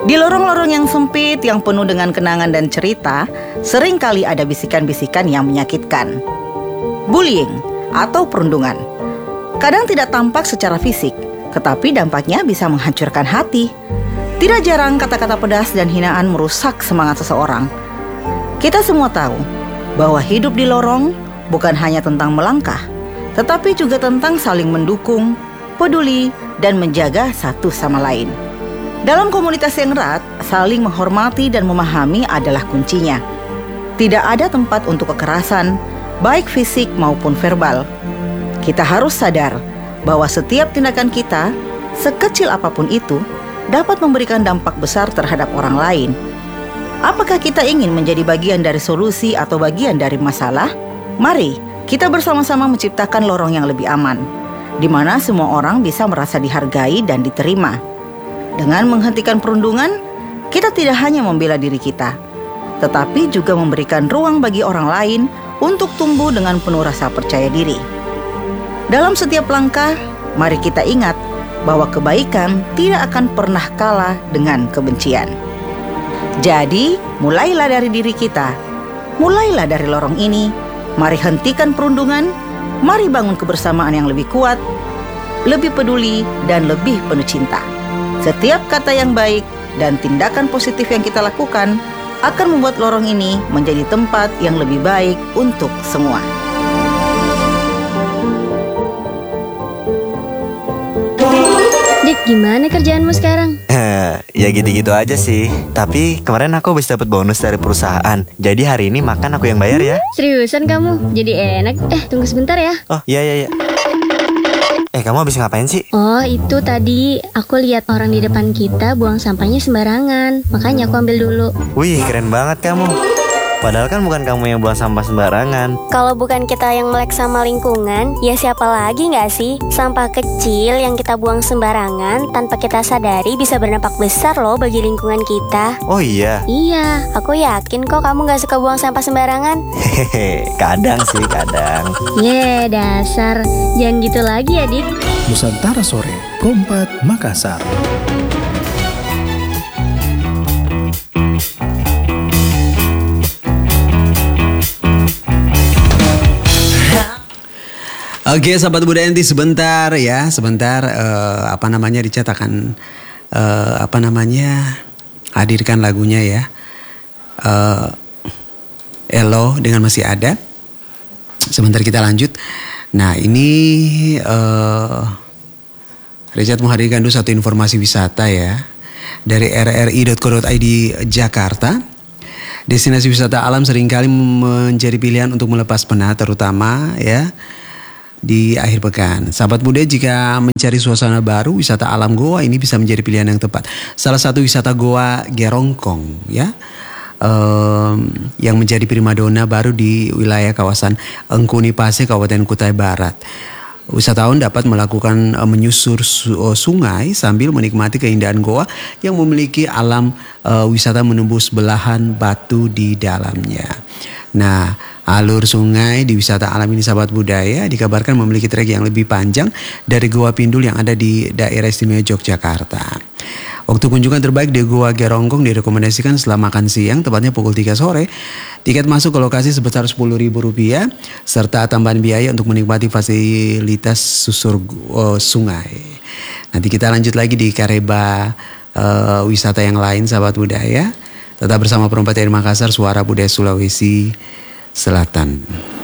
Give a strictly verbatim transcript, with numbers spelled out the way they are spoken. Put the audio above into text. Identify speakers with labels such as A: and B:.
A: Di lorong-lorong yang sempit, yang penuh dengan kenangan dan cerita, seringkali ada bisikan-bisikan yang menyakitkan. Bullying atau perundungan kadang tidak tampak secara fisik, tetapi dampaknya bisa menghancurkan hati. Tidak jarang kata-kata pedas dan hinaan merusak semangat seseorang. Kita semua tahu bahwa hidup di lorong bukan hanya tentang melangkah, tetapi juga tentang saling mendukung, peduli, dan menjaga satu sama lain. Dalam komunitas yang erat, saling menghormati dan memahami adalah kuncinya. Tidak ada tempat untuk kekerasan, baik fisik maupun verbal. Kita harus sadar bahwa setiap tindakan kita, sekecil apapun itu, dapat memberikan dampak besar terhadap orang lain. Apakah kita ingin menjadi bagian dari solusi atau bagian dari masalah? Mari kita bersama-sama menciptakan lorong yang lebih aman, di mana semua orang bisa merasa dihargai dan diterima. Dengan menghentikan perundungan, kita tidak hanya membela diri kita, tetapi juga memberikan ruang bagi orang lain untuk tumbuh dengan penuh rasa percaya diri. Dalam setiap langkah, mari kita ingat bahwa kebaikan tidak akan pernah kalah dengan kebencian. Jadi, mulailah dari diri kita. Mulailah dari lorong ini. Mari hentikan perundungan. Mari bangun kebersamaan yang lebih kuat, lebih peduli, dan lebih penuh cinta. Setiap kata yang baik dan tindakan positif yang kita lakukan akan membuat lorong ini menjadi tempat yang lebih baik untuk semua.
B: Dik, gimana kerjaanmu sekarang?
C: Eh, ya gitu-gitu aja sih. Tapi kemarin aku habis dapat bonus dari perusahaan. Jadi hari ini makan aku yang bayar ya.
B: Seriusan kamu? Jadi enak. Eh, tunggu sebentar ya.
C: Oh, iya iya iya. Eh, kamu habis ngapain sih?
B: Oh, itu tadi aku lihat orang di depan kita buang sampahnya sembarangan. Makanya aku ambil dulu.
C: Wih, keren banget kamu. Padahal kan bukan kamu yang buang sampah sembarangan.
D: Kalau bukan kita yang melek sama lingkungan, ya siapa lagi nggak sih? Sampah kecil yang kita buang sembarangan tanpa kita sadari bisa berdampak besar loh bagi lingkungan kita.
C: Oh iya?
D: Iya, aku yakin kok kamu nggak suka buang sampah sembarangan.
C: Hehehe, kadang sih, kadang.
B: Ye, dasar. Jangan gitu lagi ya, Dik.
E: Nusantara Sore, Kompak Makassar.
F: Oke, sahabat Buda Enti, sebentar ya, sebentar uh, apa namanya Richard akan uh, apa namanya hadirkan lagunya ya. Uh, Elo dengan Masih Ada. Sebentar kita lanjut. Nah, ini uh, Richard menghadirkan dulu satu informasi wisata ya dari r r i dot co dot i d Jakarta. Destinasi wisata alam seringkali menjadi pilihan untuk melepas penat, terutama ya di akhir pekan. Sahabat muda, jika mencari suasana baru, wisata alam Goa ini bisa menjadi pilihan yang tepat. Salah satu wisata Goa Gerongkong ya, um, yang menjadi primadona baru di wilayah kawasan Engkuni Pase, Kabupaten Kutai Barat. Wisatawan dapat melakukan uh, menyusur su uh, sungai sambil menikmati keindahan Goa yang memiliki alam uh, wisata menembus belahan batu di dalamnya. Nah, alur sungai di wisata alam ini sahabat budaya dikabarkan memiliki trek yang lebih panjang dari Goa Pindul yang ada di daerah istimewa Yogyakarta. Waktu kunjungan terbaik di Goa Gerongkong direkomendasikan setelah makan siang, tepatnya pukul tiga sore. Tiket masuk ke lokasi sebesar sepuluh ribu rupiah serta tambahan biaya untuk menikmati fasilitas susur uh, sungai. Nanti kita lanjut lagi di Kareba uh, wisata yang lain sahabat budaya. Tetap bersama Perempat dari Makassar, Suara Budaya Sulawesi Selatan.